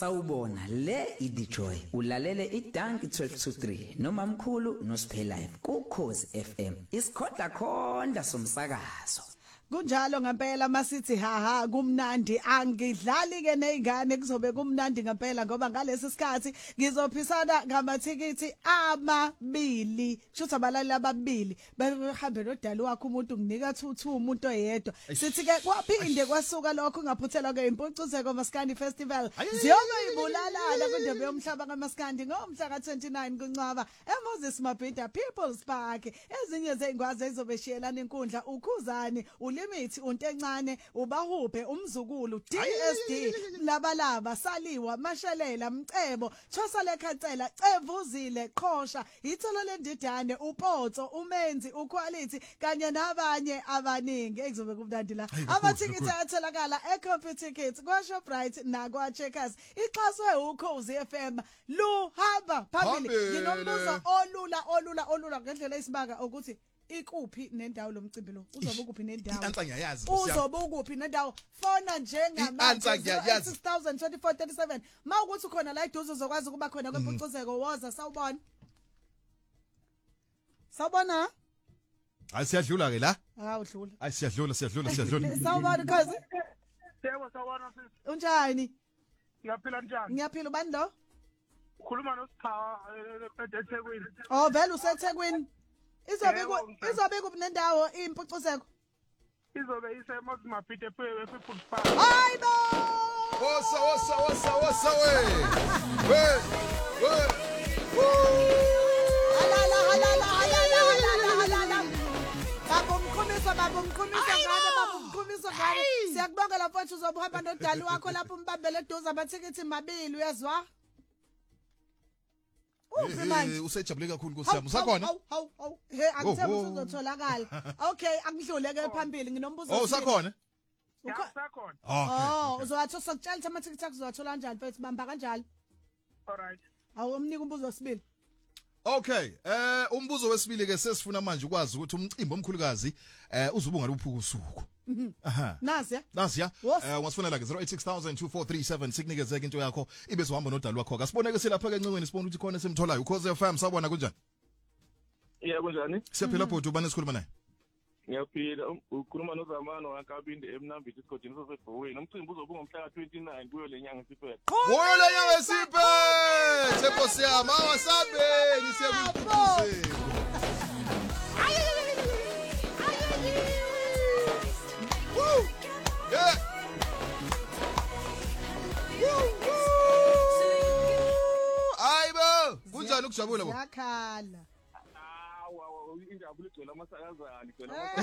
Sawubona le iDjoy ulalele iDank 1223 noma mkhulu noSiphelive kuKhosi FM isikhodla khonda somsakazo. Kunjalo ngempela masithi haha kumnandi angidlali ke nezingane kuzobe kumnandi ngempela ngoba ngalesi sikhathi ngizophisana ngamathikithi amabili kusho abalali ababili behambe nodali wakhe umuntu nginika 2 umuntu oyedwa sithi ke kwaphinde kwasuka lokho ungaphuthelwa ke impucuzeko Maskandi Festival ziyoyibulalana kwindebe yomhlaba kaMaskandi ngomhla ka29 kuNcwaba eMoses Mabhida People's Park ezinye zeingwazi ezobeshiyelana inkundla ukhuzani Limithi untencane ubahuphe umzukulu DSD labalaba saliwa mashelela mcebo thosa lekhancela cevuzile qhosha itholo lendidane upotso umenzi uquality kanye nabanye abaningi ekuzobe kumnandi la amathikithi ayatholakala eComputer Tickets kwa Shoprite nakwa Checkers ixhaswe uKhosi FM luhamba phambili nginombuzo olula ngendlela isibanga ukuthi ikuphi nendawo lomcimbi lo uzobe ukuphi nendawo iansa ngiyayazi uzobe ukuphi nendawo fona njengamanje 602437 mawukuthi khona la iduze uzokwazi ukuba khona kwempucuzeko woza sawubona ayisiyadlula ke la udlula ayisiyadlula sawubona kazi sawubona sisi unjani ngiyaphila njani ngiyaphila ubani lo ukhuluma noSipha eThekwini oh vele useThekwini izobe kuphi nendawo impucuzeko izobe iseMoses Mabhida ePeople's Park hayibo wosa we halala babumkhumisa ngane siyakubongela mfowethu uzobuhamba nodali wakho lapho umbambele eduze amathikithi mabili uyezwa usejabule kakhulu Nkosiyami usakhona hawu he angithemba uzotholakala okay angidluleke phambili nginombuzo usakhona usakhona uzowathola ukutshela amathikithi akho uzowathola kanjani mfethu bamba kanjalo alright umnika umbuzo wesibili okay umbuzo wesibili ke sesifuna manje ukwazi ukuthi umcimbi omkhulukazi uzobunga luphuka usuku aha nasiya ungasifonela ke 0860002437 sikunikeze into yakho ibe sohamba nodali wakho kasiboneke silapha ke encingweni sibona ukuthi khona semtholayo Ukhosi FM sabona kunjani kunjani siyaphila bhuti ubani esikhuluma naye ngiyaphila ukhuluma noZamano waKabindi eMnambithi isigodini sosebhokweni umcimbi uzobunga mhla ka29 kuyo lenyanga siphethe Nkosi yami awasabe ngisiyakubuze kunjani ukujabula bo yakhala injabulo igcwele amasakazana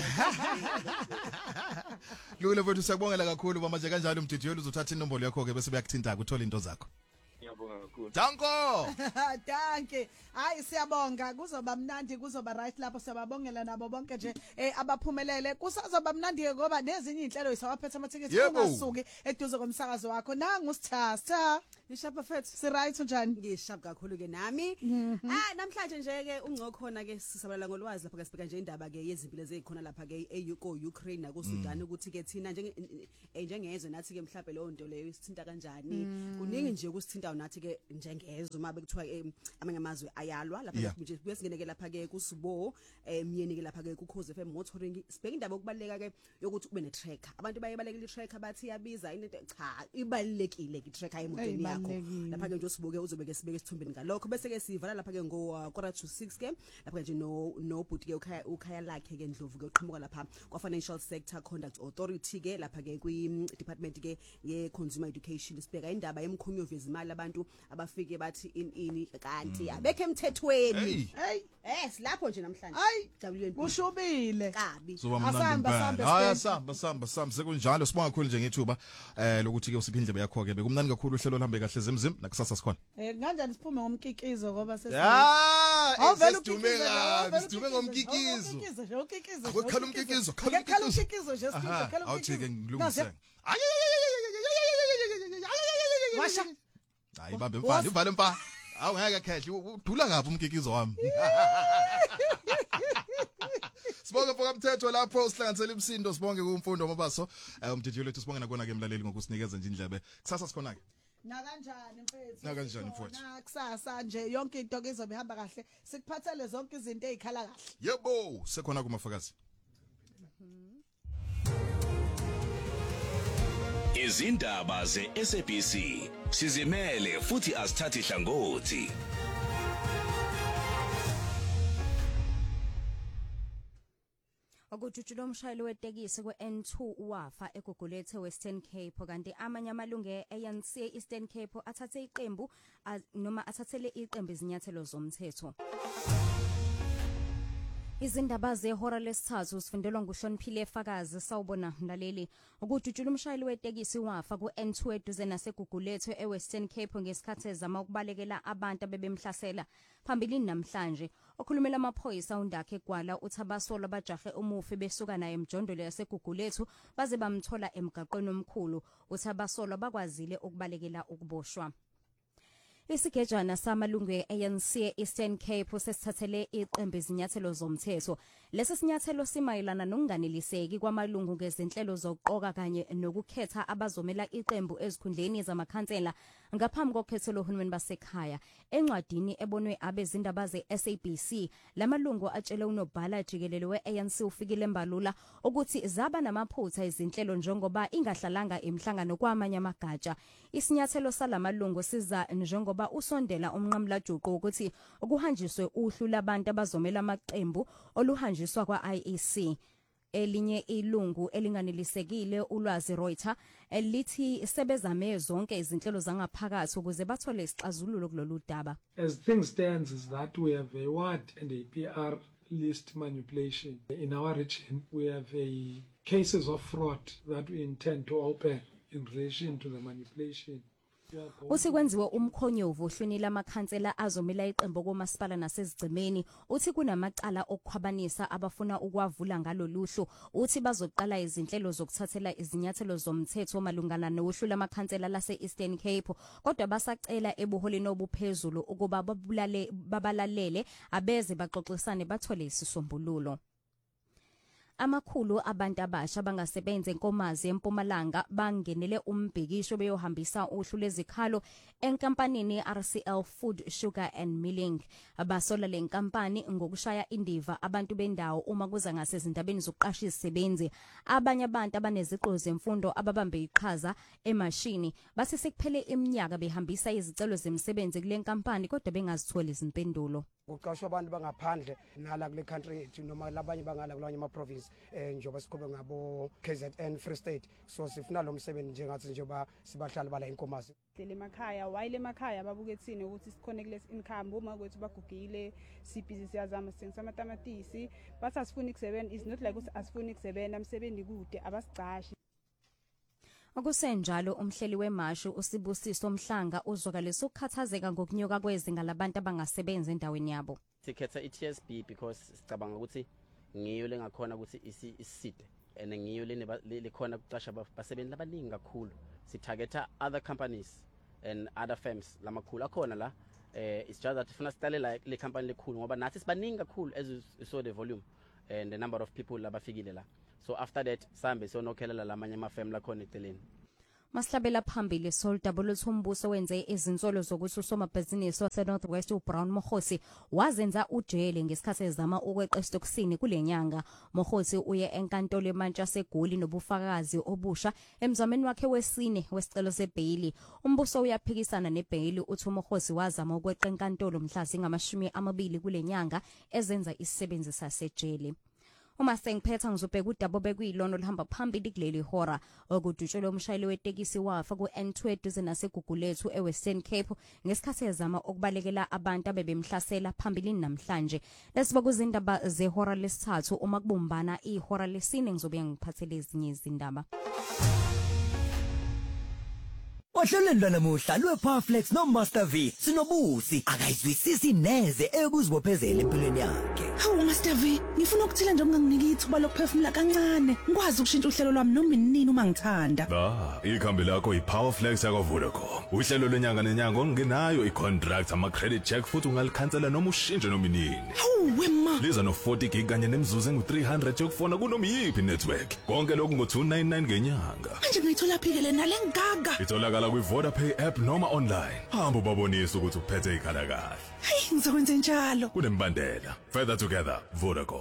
Lule mfowethu siyakubongela kakhulu manje kanjalo umdidiyelo uzothatha inombolo yakho ke bese beyakuthinta ukuthola into zakho ngiyabonga kakhulu Danke hayi siyabonga kuzoba mnandi kuzoba right lapho siyababongela nabo bonke nje abaphumelele kusazoba mnandi ngoba nezinye inhlelo isawaphethe amathikithi ungasuki eduze komsakazo wakho nangu Sitha ishapa fethu si right njani ngishapa kakhulu ke nami namhlanje nje ke ungokhona ke sisabalala ngolwazi lapha ke sibheka nje indaba ke yezimpilo ezikhona lapha ke Ukraine nako Sudan ukuthi ke thina njengezwe nathi ke mhlawumbe leyo nto leyo isithinta kanjani kuningi nje ukusithinta nathi ke njengezwe uma bekuthiwa amanye amazwe ayalwa lapha nje kuyesingeneke lapha ke kuSibo myeni ke lapha ke kuKhosi FM motoring sibheka indaba okubaleka ke yokuthi ube ne tracker abantu bayebalekile i tracker bathi yabiza into cha ibalekile ke tracker emotweni yakho lapha ke nje usibuke uzobe ke sibeke isithumbeni ngalokho bese ke sivala lapha ke ngo 4:06 ke lapha nje no bhuti ke ukhaya lakhe ke Ndlovu ke uqhamuka lapha kwa Financial Sector Conduct Authority ke lapha ke kwi department ke ye Consumer Education sibheka indaba yemkhonyo vezimali abantu abafike bathi ini kanti abekho emthethweni silapho nje namhlanje jabuleni kushubile kabi samba sekunjalo sibonga kakhulu nje ngethuba lokuthi ke usiphi indlebe yakho ke bekumnani kakhulu uhlelo luhambe kahle zemzim nakusasa sikhona kanjani siphume ngomkikizo ngoba sidume ngomkikizo akukhala umkikizo nje awuthike ngilungise washa hayi bambe mfana uvale mpa awungeke khehle udula kabi umkikizo wami Sibonge mfoka mthetho lapho sihlanganisela imsindo sibonge kumfundo wamabaso umdidiyelo wethu sibonge nakona ke mlaleli ngokusinikeza nje indlebe kusasa sikhona ke Nakanjani mfethu? Nakanjani mfowethu? Na kusasa nje yonke into ke izobe ihamba kahle. Sikuphathele zonke izinto ezikhala kahle. Yebo, sekhona kumafakazi. Izindaba ze-SABC sizimele futhi asithathi hlangothi. Okujutshula umshayeli wetekisi kwe-N2 wafa eGugulethe Western Cape kanti amanye amalungu e-ANC Eastern Cape athathe iqembu noma athathele iqembu izinyathelo zomthetho. Izindaba zehora lesithathu sifundelwa nguShonphile Fakazi sawubona mlaleli ukujutshula umshayeli wetekisi wafa ku-N2 eduze naseGugulethe eWestern Cape ngesikhathi ezama ukubalekela abantu abebemhlasela phambilini namhlanje okhulumela amaphoyisa undakhe Gwala uthi abasola abajahe umufi besuka naye emjondolo yaseGugulethe baze bamthola emgaqweni omkhulu uthi abasola bakwazile ukubalekela ukuboshwa. Isigejana samalungu e-ANC Eastern Cape sesithathele iqembu izinyathelo zomthetho. Lesi sinyathelo simayelana nokunganeliseki kwamalungu ngezinhlelo zokuqoka kanye nokukhetha abazomela iqembu ezikhundleni zamakhansela ngaphambi kokhetho lohulumeni basekhaya. Encwadini ebonwe abezindaba ze-SABC, lamalungu atshele unobhala jikelele we-ANC uFikile Mbalula ukuthi zaba namaphutha izinhlelo njengoba ingahlalanga emhlangano kwamanye amagatsha. Isinyathelo salamalungu siza njengoba usondela umnqamla juqu ukuthi ukuhanjiswe uhlu labantu abazomela amaqembu oluhanjiswa kwa-IEC. Elinye ilungu elinganelisekile ulwazi Reuters elithi sebezame zonke izinhlelo zangaphakathi ukuze bathole isixazululo kulolu daba. As things stands is that we have a ward and a PR list manipulation. In our region we have a cases of fraud that we intend to open in relation to the manipulation. Uthi kwenziwe umkhonyovu ohlwini lamakhansela azomela iqembu komasipala nasezigcemeni uthi kunamacala okukhwabanisa abafuna ukwavula ngaloluhlu uthi bazoqala izinhlelo zokuthathela izinyathelo zomthetho malungana nohlu lamakhansela lase Eastern Cape kodwa basacela ebuholini obuphezulu ukuba babalalele abeze baxoxisane bathole isisombululo. Amakhulu abantu abasha bangasebenza enkomazi eMpumalanga bangenele umbhikisho beyohambisa uhlu lezikhalo enkampanini RCL Food Sugar and Milling. Abasola lenkampani ngokushaya indiva abantu bendawo uma kuza ngasezindabeni zokuqasha izisebenzi. Abanye abantu abaneziqo zemfundo ababambe iqhaza emashini bathi sekuphele iminyaka behambisa izicelo zemisebenzi kule nkampani kodwa bengazitholi izimpendulo. Ukuqashwa abantu bangaphandle nala kule country ethu noma labanye bangala kulanye ama province njoba sikhobe ngabo KZN Free State so sifuna lo msebenzi njengathi njoba sibahlali bala inkomazi emakhaya wayile emakhaya babukethini ukuthi sikhone kule income uma kwethu bagugile sibhizi siyazama singisa amatamatisi bathi asifuni ukusebenza is not like ukuthi asifuni ukusebenza umsebenzi kude abasicashi. Okusenjalo umhleli wemashu uSibusiso Mhlanga uzwakalisa ukukhathazeka ngokunyuka kwezinga labantu abangasebenza endaweni yabo. Sikhetha iTSB because sicabanga ukuthi ngiyo lengakhona ukuthi iside and ngiyo lekhona ukuqasha abasebenzi abaningi kakhulu. Sitargeta other companies and other firms lamakhulu akhona la it's just that funa sicale la le company lekhulu ngoba nathi sibaningi kakhulu as you saw the volume and the number of people labafikile la. So after that sambe sonokhelela lamanye ama firm la khona eceleni. Maslabela phambili Soldabolo Thumbuso wenze izinsolo zokuthi usomabhizinisi wase Northwest uBrown Mokhosi wazenza ujele ngesikhathi ezama ukweqa estoksini kulenyanga. Mokhosi uye enkantolo eManchester eGoli nobufakazi obusha emzameni wakhe wesine wesicelo sebail. Umbuso uyaphikisana nebail uthi Mokhosi wazama ukweqa enkantolo mhla zingamashumi kulenyanga ezenza isisebenzi sasejele. Uma sengiphetha ngizobheka udaba bekuyilona olihamba phambili kuleli hora okudutshelwe umshayeli wetekisi wafa ku-N2 eduze naseGugulethe eWestern Cape ngesikhathi ezama ukubalekela abantu abebemhlasela phambilini namhlanje. Lesiba kuzindaba zehora lesithathu uma kubumbana ihora lesine ngizobe ngiphathele ezinye izindaba. Ohlelweni lwanamuhla lwePowerFlex noMaster V sinobusi akayizwisisi neze ekuzibophezela empilweni yakhe. Hawu Master V, ngifuna ukuthila nje unganginiki ithuba lokuphefumula kancane. Ngikwazi ukushintsha uhlelo lwami noma inini uma ngithanda. Ikhambi lakho iPowerFlex yakwa Vodacom. Uhlelo lenyanga nenyanga ongenayo icontract ama credit check futhi ungalikhansela noma ushintshe noma inini. Hawu wema. Liza no 40 gig kanye nemizuzu engu300 yokufona kunoma yipi network. Konke lokhu ngo299 ngenyanga. Manje ngiyithola phike nale ngaga. Itholakala kwiVodapay app noma online. Hamba ubabonise ukuthi uphethe ikhala kahle. Hey, ngizokwenza njalo. Kunembandela. Further together, Vodacom.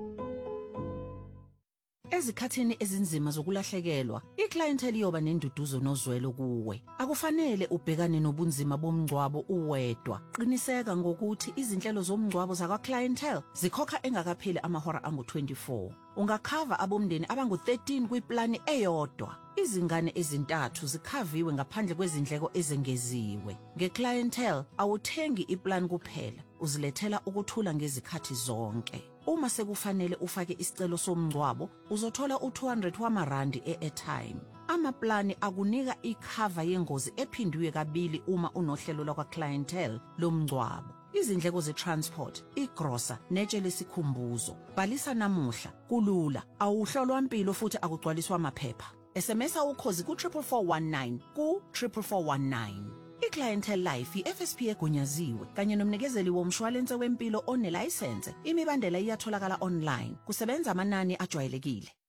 Ezikhathini ezinzima zokulahlekelwa, iclientele iyoba nenduduzo nozwelo kuwe. Akufanele ubhekane nobunzima bomngcwabo uwedwa. Qiniseka ngokuthi izinhlelo zomngcwabo zakwa clientele zikhokha engakapheli amahora angu24. Ungakhava abomndeni abangu13 kwiplani eyodwa. Izingane ezintathu zikhaviwe ngaphandle kwezindleko ezengeziwe. Ngeclientele awuthengi iplan kuphela, uzilethela ukuthula ngezikhathi zonke. Uma sekufanele ufake isicelo somngcwabo, uzothola u200 wamarandi e-airtime. Amaplani akunika ikhava yengozi ephindiwe kabili uma unohlelo lakwa clientele lomngcwabo. Izindleko ze-transport, igrosa, netshe lesikhumbuzo. Bhalisa namuhla, kulula, awuhlolwa impilo futhi akugcwaliswa amaphepha. SMS ukhozi ku44419 ku44419. iClientele Life iFSP egunyaziwe kanye nomnikezeli womshwalense wempilo onelicense. Imibandela iyatholakala online. Kusebenza amanani ajwayelekile.